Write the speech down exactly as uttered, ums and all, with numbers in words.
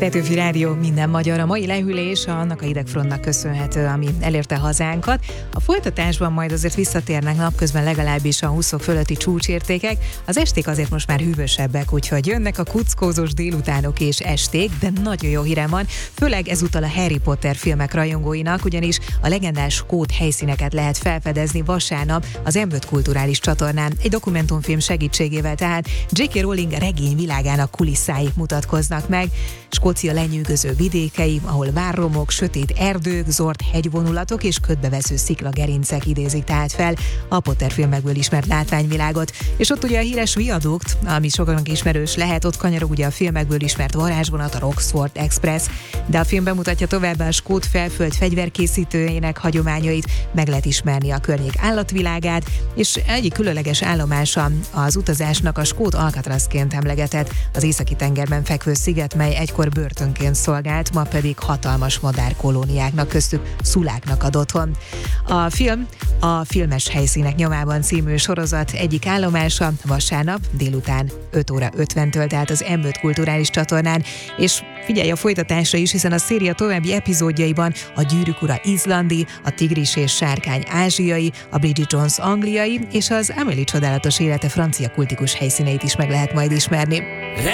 Petőfi Rádió, minden magyar. A mai lehűlés annak a idegfrontnak köszönhető, ami elérte hazánkat. A folytatásban majd azért visszatérnek napközben legalábbis a húsz fölötti csúcsértékek. Az esték azért most már hűvösebbek, úgyhogy jönnek a kuckózós délutánok és esték, de nagyon jó hírem van, főleg ezúttal a Harry Potter filmek rajongóinak, ugyanis a legendás skót helyszíneket lehet felfedezni vasárnap az em öt kulturális csatornán. Egy dokumentumfilm segítségével tehát jé ká. Rowling regény világának kulisszái mutatkoznak meg. Skócia lenyűgöző vidékei, ahol várromok, sötét erdők, zord hegyvonulatok és ködbevező sziklagerincek idézik tehát fel a Potter filmekből ismert látványvilágot. És ott ugye a híres viadukt, ami sokaknak ismerős lehet, ott kanyarog ugye a filmekből ismert varázsvonat, a Roxford Express, de a film bemutatja továbbá a skót felföld fegyverkészítőjének hagyományait, meg lehet ismerni a környék állatvilágát, és egyik különleges állomása az utazásnak a skót Alcatrazként emlegetett, az északi tengerben fekvő sziget, mely egykor börtönként szolgált, ma pedig hatalmas madárkolóniáknak, köztük szuláknak ad otthon. A film a Filmes helyszínek nyomában című sorozat egyik állomása vasárnap délután öt óra ötventől, tehát az em öt kulturális csatornán, és figyelj a folytatásra is, hiszen a széria további epizódjaiban a Gyűrűk ura izlandi, a Tigris és sárkány ázsiai, a Bridget Jones angliai és az Amélie csodálatos élete francia kultikus helyszíneit is meg lehet majd ismerni.